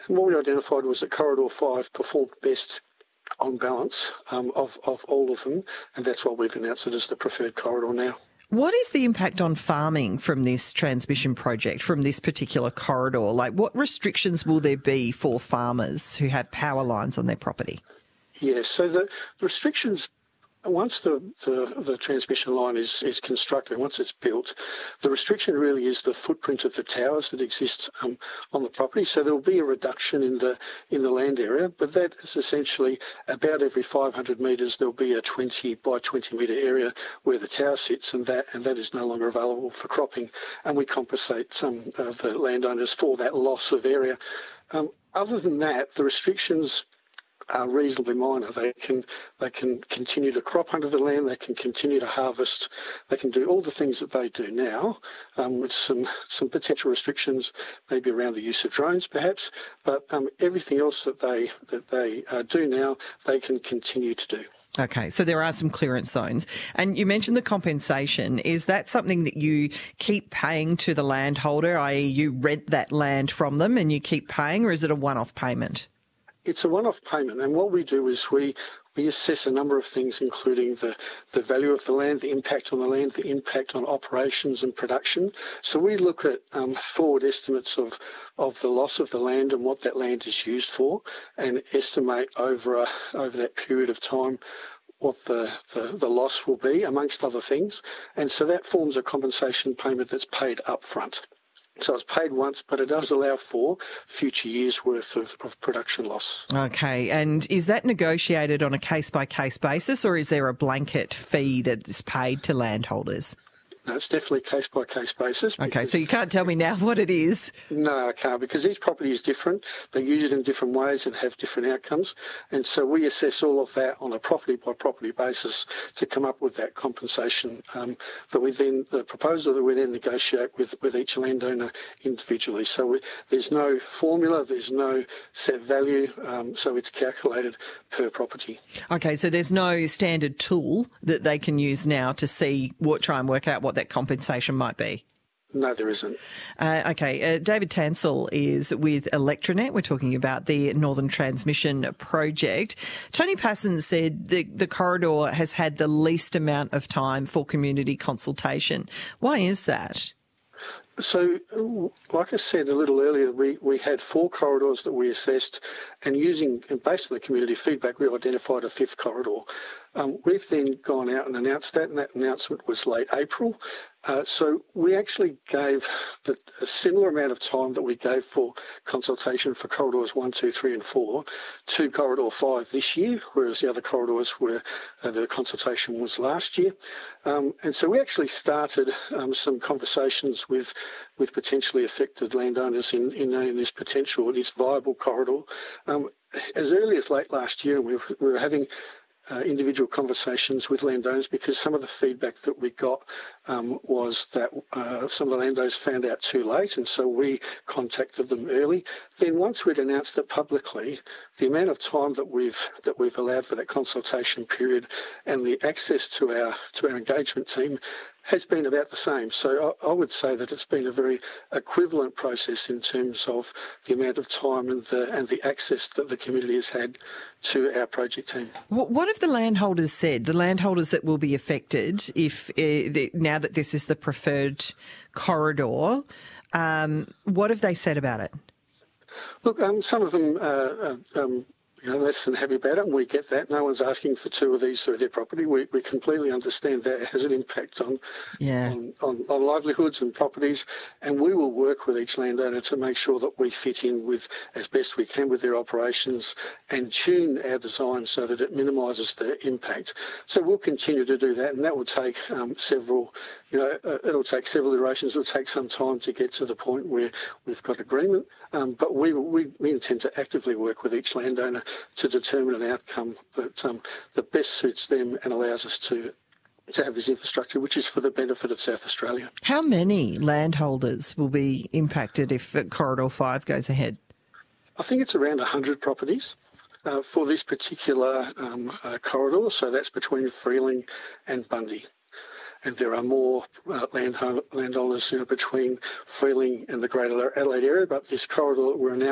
And what we identified was that Corridor 5 performed best on balance of all of them, and that's why we've announced it as the preferred corridor now. What is the impact on farming from this transmission project, from this particular corridor? Like, what restrictions will there be for farmers who have power lines on their property? Yes, so the restrictions, once the transmission line is constructed, once it's built, the restriction really is the footprint of the towers that exist on the property. So there will be a reduction in the land area, but that is essentially about every 500 metres there'll be a 20 by 20 metre area where the tower sits, and that is no longer available for cropping, and we compensate some of the landowners for that loss of area. Other than that, the restrictions are reasonably minor. They can continue to crop under the land, they can continue to harvest, they can do all the things that they do now, with some potential restrictions maybe around the use of drones perhaps, but everything else that they do now, they can continue to do. Okay, so there are some clearance zones. And you mentioned the compensation. Is that something that you keep paying to the landholder, i.e. you rent that land from them and you keep paying, or is it a one-off payment? It's a one-off payment, and what we do is we assess a number of things, including the value of the land, the impact on the land, the impact on operations and production. So we look at forward estimates of the loss of the land and what that land is used for, and estimate over that period of time what the loss will be, amongst other things. And so that forms a compensation payment that's paid up front. So it's paid once, but it does allow for future years' worth of production loss. Okay. And is that negotiated on a case-by-case basis, or is there a blanket fee that's paid to landholders? No, it's definitely case-by-case basis. Okay, so you can't tell me now what it is? No, I can't, because each property is different. They use it in different ways and have different outcomes. And so we assess all of that on a property-by-property basis to come up with that compensation the proposal that we then negotiate with each landowner individually. So there's no formula, there's no set value, so it's calculated per property. Okay, so there's no standard tool that they can use now to try and work out what that compensation might be? No, there isn't. David Tansell is with Electranet. We're talking about the Northern Transmission Project. Tony Passon said the corridor has had the least amount of time for community consultation. Why is that? So, like I said a little earlier, we had 4 corridors that we assessed, and based on the community feedback, we identified a 5th corridor. We've then gone out and announced that, and that announcement was late April. So we actually gave a similar amount of time that we gave for consultation for corridors 1, 2, 3 and 4 to corridor 5 this year, whereas the other corridors were the consultation was last year. And so we actually started some conversations with potentially affected landowners in this viable corridor as early as late last year, and we were having individual conversations with landowners, because some of the feedback that we got was that some of the landowners found out too late, and so we contacted them early. Then once we'd announced it publicly, the amount of time that we've allowed for that consultation period and the access to our engagement team has been about the same. So I would say that it's been a very equivalent process in terms of the amount of time and the access that the community has had to our project team. What have the landholders said, the landholders that will be affected if now that this is the preferred corridor? What have they said about it? Look, some of them less than happy about it, and we get that. No one's asking for 2 of these through their property. We completely understand that it has an impact on livelihoods and properties, and we will work with each landowner to make sure that we fit in with as best we can with their operations and tune our design so that it minimises the impact. So we'll continue to do that, and that will take several iterations. It'll take some time to get to the point where we've got agreement, but we intend to actively work with each landowner to determine an outcome that best suits them and allows us to have this infrastructure, which is for the benefit of South Australia. How many landholders will be impacted if Corridor 5 goes ahead? I think it's around 100 properties for this particular corridor, so that's between Freeling and Bundy. And there are more landowners between Freeling and the Greater Adelaide area, but this corridor that we're announcing